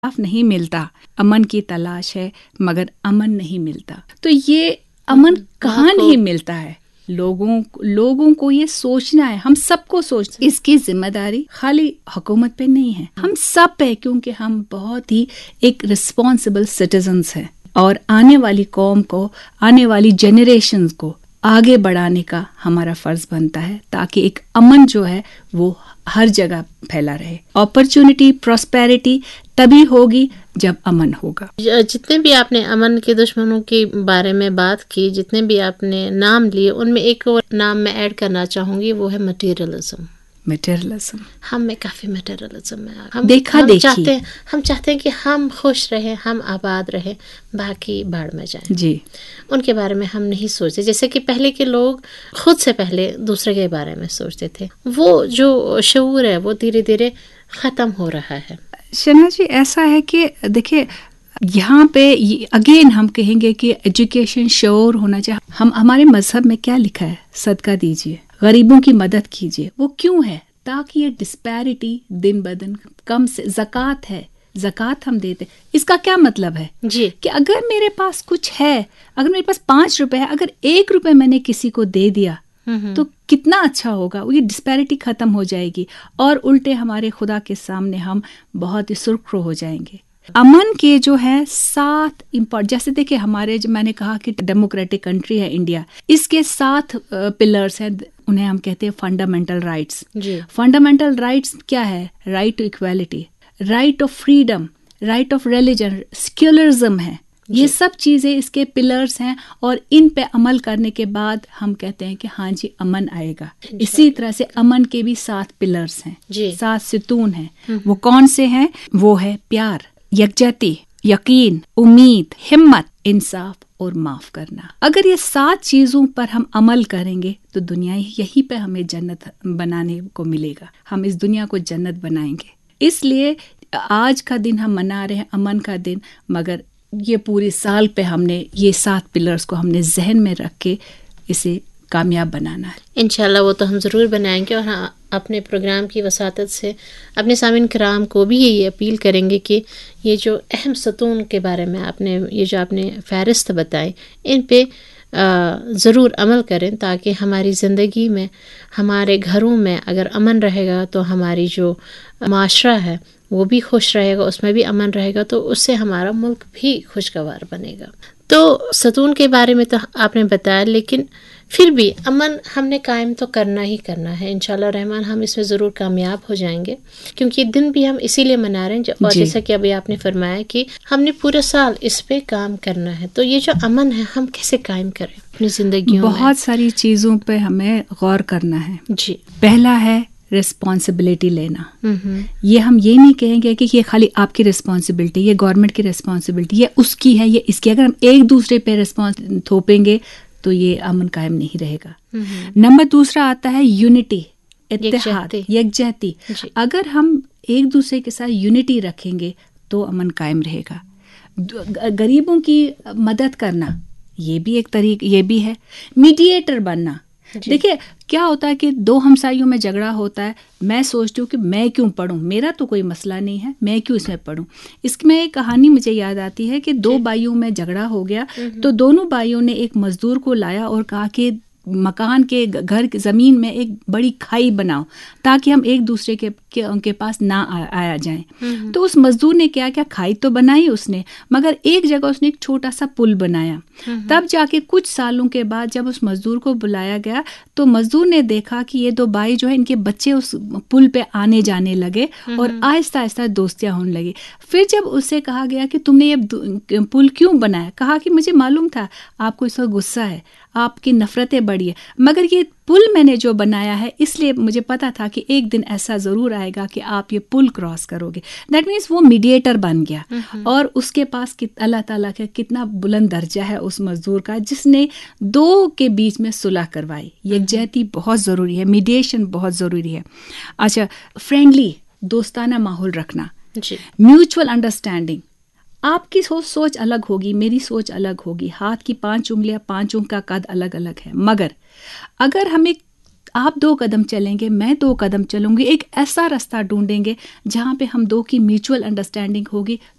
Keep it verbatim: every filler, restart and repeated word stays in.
इंसाफ नहीं मिलता, अमन की तलाश है मगर अमन नहीं मिलता। तो ये अमन कहाँ नहीं मिलता है? लोगों लोगों को ये सोचना है, हम सबको सोच, इसकी जिम्मेदारी खाली हुकूमत पे नहीं है, हम सब पे, क्योंकि हम बहुत ही एक रिस्पॉन्सिबल सिटीजन्स हैं और आने वाली कौम को, आने वाली जनरेशन्स को आगे बढ़ाने का हमारा फर्ज बनता है, ताकि एक अमन जो है वो हर जगह फैला रहे। अपॉर्चुनिटी, प्रॉस्पेरिटी तभी होगी जब अमन होगा। जितने भी आपने अमन के दुश्मनों के बारे में बात की, जितने भी आपने नाम लिए, उनमें एक और नाम मैं ऐड करना चाहूंगी, वो है मटेरियलिज्म। मटेरियलिज्म, हम में काफी मटेरियलिज्म है। हम देखा हम देखी चाहते हैं हम चाहते हैं कि हम खुश रहें, हम आबाद रहें, बाकी बाढ़ में जाएं। जी, उनके बारे में हम नहीं सोचते। जैसे कि पहले के लोग खुद से पहले दूसरे के बारे में सोचते थे, वो जो शऊर है वो धीरे धीरे खत्म हो रहा है। शना जी, ऐसा है कि देखिए यहाँ पे अगेन हम कहेंगे कि एजुकेशन, शऊर होना चाहिए। हम हमारे मजहब में क्या लिखा है? सदका दीजिए, गरीबों की मदद कीजिए। वो क्यों है? ताकि ये डिस्पैरिटी दिन ब दिन कम से, ज़कात है, ज़कात हम देते, इसका क्या मतलब है जी कि अगर मेरे पास कुछ है, अगर मेरे पास पाँच रुपए है, अगर एक रुपए मैंने किसी को दे दिया तो कितना अच्छा होगा, ये डिस्पैरिटी खत्म हो जाएगी और उल्टे हमारे खुदा के सामने हम बहुत ही सुरखरू हो जाएंगे। अमन के जो है सात इम्पोर्ट, जैसे देखिए हमारे, जो मैंने कहा कि डेमोक्रेटिक कंट्री है इंडिया, इसके सात पिलर्स हैं, उन्हें हम कहते हैं फंडामेंटल राइट्स। फंडामेंटल राइट्स क्या है? Right to equality, right of freedom, right of religion, secularism है। ये सब चीजें इसके पिलर्स हैं और इन पे अमल करने के बाद हम कहते हैं कि हाँ जी अमन आएगा। इसी तरह से अमन के भी सात पिलर्स हैं, सात सितून हैं। वो कौन से हैं? वो है प्यार, यकजहती, यकीन, उम्मीद, हिम्मत, इंसाफ और माफ करना। अगर ये सात चीजों पर हम अमल करेंगे तो दुनिया यहीं पे हमें जन्नत बनाने को मिलेगा। हम इस दुनिया को जन्नत बनाएंगे। इसलिए आज का दिन हम मना रहे हैं अमन का दिन, मगर ये पूरे साल पे हमने ये सात पिलर्स को हमने जहन में रख के इसे कामयाब बनाना है। इंशाल्लाह वो तो हम ज़रूर बनाएंगे। और हाँ, अपने प्रोग्राम की वसातत से अपने सामिन कराम को भी यही अपील करेंगे कि ये जो अहम सतून के बारे में आपने, ये जो आपने फ़हरिस्त बताई, इन पे ज़रूर अमल करें, ताकि हमारी ज़िंदगी में, हमारे घरों में अगर अमन रहेगा तो हमारी जो माशरा है वो भी खुश रहेगा, उसमें भी अमन रहेगा, तो उससे हमारा मुल्क भी खुशगवार बनेगा। तो सतून के बारे में तो आपने बताया, लेकिन फिर भी अमन हमने कायम तो करना ही करना है। इंशाल्लाह रहमान हम इसमें ज़रूर कामयाब हो जाएंगे, क्योंकि दिन भी हम इसीलिए मना रहे हैं। और जैसा कि अभी आपने फरमाया कि हमने पूरे साल इस पे काम करना है, तो ये जो अमन है हम कैसे कायम करें अपनी ज़िंदगी में? बहुत सारी चीज़ों पे हमें गौर करना है। जी, पहला है रिस्पॉन्सिबिलिटी लेना। ये हम ये नहीं कहेंगे कि ये खाली आपकी रिस्पॉन्सिबिलिटी, ये गवर्नमेंट की रिस्पॉन्सिबिलिटी, ये उसकी है, ये इसकी। अगर हम एक दूसरे पे रिस्पॉन्स थोपेंगे तो ये अमन कायम नहीं रहेगा। नंबर दूसरा आता है यूनिटी, इत्तेहाद, यकजहती। अगर हम एक दूसरे के साथ यूनिटी रखेंगे तो अमन कायम रहेगा। गरीबों की मदद करना, ये भी एक तरीका, ये भी है। मीडिएटर बनना। देखिए क्या होता है कि दो हमसाइयों में झगड़ा होता है, मैं सोचती हूँ कि मैं क्यों पढ़ूँ, मेरा तो कोई मसला नहीं है, मैं क्यों इसमें पढ़ूँ। इसमें एक कहानी मुझे याद आती है कि दो भाइयों में झगड़ा हो गया, तो दोनों भाइयों ने एक मजदूर को लाया और कहा कि मकान के घर जमीन में एक बड़ी खाई बनाओ ताकि हम एक दूसरे के, के उनके पास ना आ, आया जाएं। तो उस मजदूर ने क्या क्या, खाई तो बनाई उसने, मगर एक जगह उसने एक छोटा सा पुल बनाया। तब जाके कुछ सालों के बाद जब उस मजदूर को बुलाया गया तो मजदूर ने देखा कि ये दो भाई जो है, इनके बच्चे उस पुल पे आने जाने लगे और आहिस्ता आहिस्ता दोस्तियां होने लगी। फिर जब उससे कहा गया कि तुमने ये पुल क्यों बनाया, कहा कि मुझे मालूम था आपको इस वक्त गुस्सा है, आपकी नफरतें बढ़ी है, मगर ये पुल मैंने जो बनाया है इसलिए मुझे पता था कि एक दिन ऐसा ज़रूर आएगा कि आप ये पुल क्रॉस करोगे। दैट मीन्स वो मीडिएटर बन गया और उसके पास अल्लाह ताला का कितना बुलंद दर्जा है उस मजदूर का, जिसने दो के बीच में सुलह करवाई। यकजहती बहुत ज़रूरी है, मीडिएशन बहुत ज़रूरी है। अच्छा, फ्रेंडली, दोस्ताना माहौल रखना, म्यूचुअल अंडरस्टैंडिंग। आपकी सोच सोच अलग होगी, मेरी सोच अलग होगी, हाथ की पांच उंगलियां, पांचों का कद अलग अलग है, मगर अगर हमें आप दो कदम चलेंगे, मैं दो कदम चलूंगी, एक ऐसा रास्ता ढूंढेंगे जहाँ पे हम दो की म्यूचुअल अंडरस्टैंडिंग होगी,